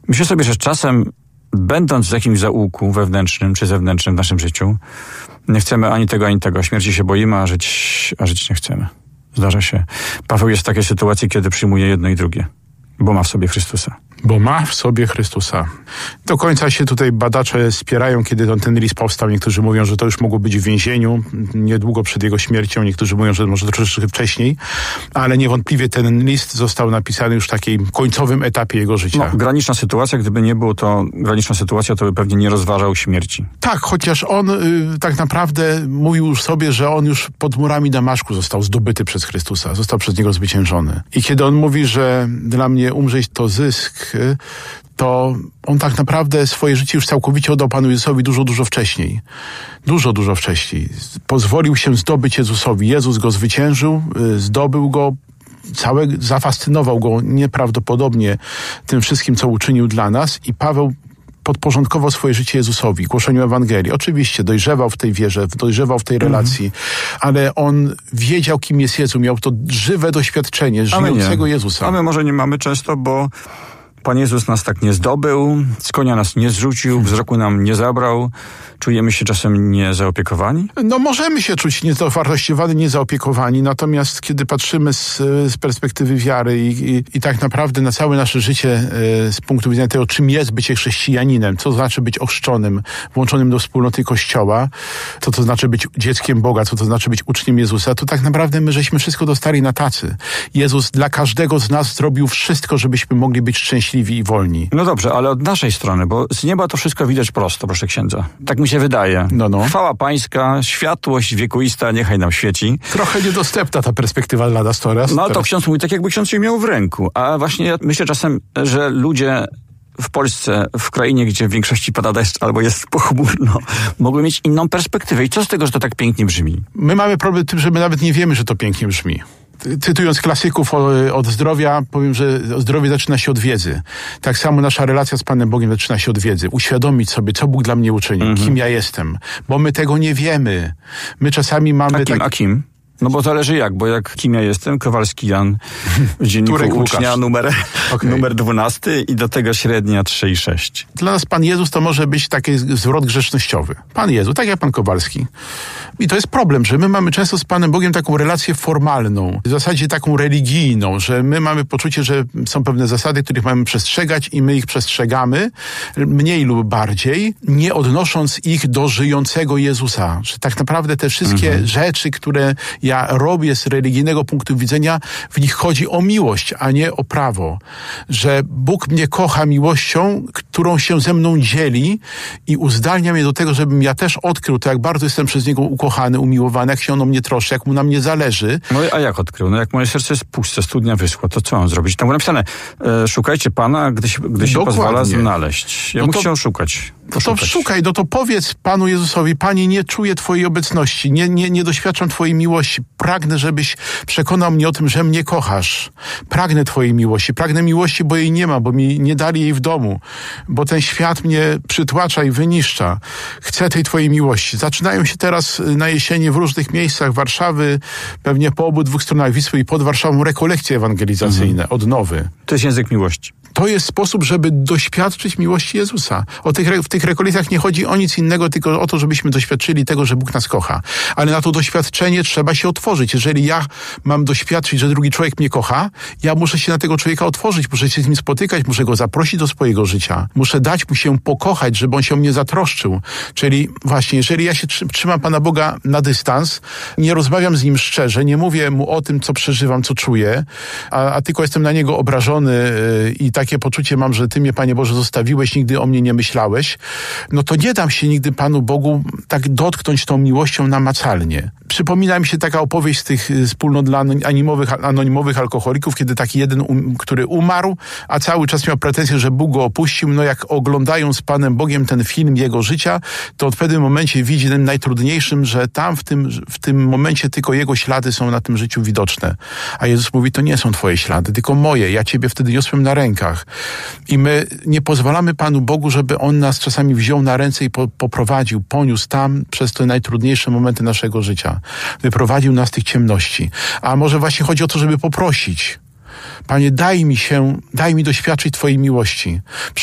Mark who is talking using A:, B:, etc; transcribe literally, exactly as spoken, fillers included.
A: Myślę sobie, że czasem, będąc w jakimś zaułku wewnętrznym czy zewnętrznym w naszym życiu, nie chcemy ani tego, ani tego. Śmierci się boimy, a żyć, a żyć nie chcemy. Zdarza się. Paweł jest w takiej sytuacji, kiedy przyjmuje jedno i drugie, bo ma w sobie Chrystusa.
B: Bo ma w sobie Chrystusa. Do końca się tutaj badacze spierają, kiedy on, ten list powstał. Niektórzy mówią, że to już mogło być w więzieniu, niedługo przed jego śmiercią. Niektórzy mówią, że może troszeczkę wcześniej. Ale niewątpliwie ten list został napisany już w takim końcowym etapie jego życia.
A: No, graniczna sytuacja, gdyby nie było to graniczna sytuacja, to by pewnie nie rozważał śmierci.
B: Tak, chociaż on y, tak naprawdę mówił już sobie, że on już pod murami Damaszku został zdobyty przez Chrystusa. Został przez niego zwyciężony. I kiedy on mówi, że dla mnie umrzeć to zysk, to on tak naprawdę swoje życie już całkowicie oddał Panu Jezusowi dużo, dużo wcześniej. Dużo, dużo wcześniej. Pozwolił się zdobyć Jezusowi. Jezus go zwyciężył, zdobył go, całe, zafascynował go nieprawdopodobnie tym wszystkim, co uczynił dla nas i Paweł podporządkował swoje życie Jezusowi, głoszeniu Ewangelii. Oczywiście dojrzewał w tej wierze, dojrzewał w tej relacji, mhm. ale on wiedział, kim jest Jezus, miał to żywe doświadczenie żyjącego Jezusa.
A: A my może nie mamy często, bo Pan Jezus nas tak nie zdobył, z konia nas nie zrzucił, wzroku nam nie zabrał. Czujemy się czasem niezaopiekowani?
B: No możemy się czuć niedowartościowani, niezaopiekowani, natomiast kiedy patrzymy z, z perspektywy wiary i, i, i tak naprawdę na całe nasze życie e, z punktu widzenia tego, czym jest bycie chrześcijaninem, co znaczy być ochrzczonym, włączonym do wspólnoty Kościoła, co to znaczy być dzieckiem Boga, co to znaczy być uczniem Jezusa, to tak naprawdę my żeśmy wszystko dostali na tacy. Jezus dla każdego z nas zrobił wszystko, żebyśmy mogli być szczęśliwi i wolni.
A: No dobrze, ale od naszej strony, bo z nieba to wszystko widać prosto, proszę księdza. Tak mi się wydaje.
B: No, no.
A: Chwała Pańska, światłość wiekuista niechaj nam świeci.
B: Trochę niedostępna ta perspektywa dla nas teraz.
A: No
B: teraz.
A: to ksiądz mówi tak, jakby ksiądz ją miał w ręku. A właśnie ja myślę czasem, że ludzie w Polsce, w krainie, gdzie w większości pada deszcz albo jest pochmurno, mogły mieć inną perspektywę. I co z tego, że to tak pięknie brzmi?
B: My mamy problem z tym, że my nawet nie wiemy, że to pięknie brzmi. Cytując klasyków od zdrowia, powiem, że zdrowie zaczyna się od wiedzy. Tak samo nasza relacja z Panem Bogiem zaczyna się od wiedzy. Uświadomić sobie, co Bóg dla mnie uczynił, mhm. kim ja jestem. Bo my tego nie wiemy. My czasami mamy...
A: A kim?
B: Tak...
A: A kim? No bo zależy jak, bo jak kim ja jestem, Kowalski Jan w dzienniku
B: Turek
A: ucznia numer,
B: okay.
A: numer dwunasty i do tego średnia trzy i sześć.
B: Dla nas Pan Jezus to może być taki zwrot grzecznościowy. Pan Jezus, tak jak Pan Kowalski. I to jest problem, że my mamy często z Panem Bogiem taką relację formalną, w zasadzie taką religijną, że my mamy poczucie, że są pewne zasady, których mamy przestrzegać i my ich przestrzegamy, mniej lub bardziej, nie odnosząc ich do żyjącego Jezusa. Że tak naprawdę te wszystkie mhm. rzeczy, które ja robię z religijnego punktu widzenia, w nich chodzi o miłość, a nie o prawo. Że Bóg mnie kocha miłością, którą się ze mną dzieli i uzdalnia mnie do tego, żebym ja też odkrył to, jak bardzo jestem przez Niego ukochany, umiłowany, jak się on o mnie troszczy, jak mu na mnie zależy.
A: No a jak odkrył? No jak moje serce jest puste, studnia wyschła, to co mam zrobić? Tam było napisane, e, szukajcie Pana, gdy się, gdy się pozwala znaleźć. Ja
B: no
A: bym
B: to,
A: chciał szukać.
B: No to szukaj, no to powiedz Panu Jezusowi, Panie, nie czuję Twojej obecności, nie, nie, nie doświadczam Twojej miłości. Pragnę, żebyś przekonał mnie o tym, że mnie kochasz. Pragnę Twojej miłości. Pragnę miłości, bo jej nie ma, bo mi nie dali jej w domu. Bo ten świat mnie przytłacza i wyniszcza. Chcę tej Twojej miłości. Zaczynają się teraz na jesieni w różnych miejscach Warszawy, pewnie po obu dwóch stronach Wisły i pod Warszawą rekolekcje ewangelizacyjne, mhm. odnowy.
A: To jest język miłości.
B: To jest sposób, żeby doświadczyć miłości Jezusa. O tych, w tych rekolekcjach nie chodzi o nic innego, tylko o to, żebyśmy doświadczyli tego, że Bóg nas kocha. Ale na to doświadczenie trzeba się otworzyć. Jeżeli ja mam doświadczyć, że drugi człowiek mnie kocha, ja muszę się na tego człowieka otworzyć, muszę się z nim spotykać, muszę go zaprosić do swojego życia. Muszę dać mu się pokochać, żeby on się o mnie zatroszczył. Czyli właśnie, jeżeli ja się trzymam Pana Boga na dystans, nie rozmawiam z nim szczerze, nie mówię mu o tym, co przeżywam, co czuję, a, a tylko jestem na niego obrażony yy, i takie poczucie mam, że Ty mnie, Panie Boże, zostawiłeś, nigdy o mnie nie myślałeś, no to nie dam się nigdy Panu Bogu tak dotknąć tą miłością namacalnie. Przypomina mi się taka opowieść z tych wspólnot dla anonimowych, anonimowych alkoholików, kiedy taki jeden, um, który umarł, a cały czas miał pretensję, że Bóg go opuścił. No jak oglądają z Panem Bogiem ten film jego życia, to w pewnym momencie widzi tym najtrudniejszym, że tam w tym, w tym momencie tylko jego ślady są na tym życiu widoczne. A Jezus mówi, to nie są Twoje ślady, tylko moje. Ja Ciebie wtedy niosłem na rękach. I my nie pozwalamy Panu Bogu, żeby On nas czasami wziął na ręce i po, poprowadził, poniósł tam przez te najtrudniejsze momenty naszego życia. Wyprowadził nas z tych ciemności. A może właśnie chodzi o to, żeby poprosić. Panie, daj mi się, daj mi doświadczyć Twojej miłości.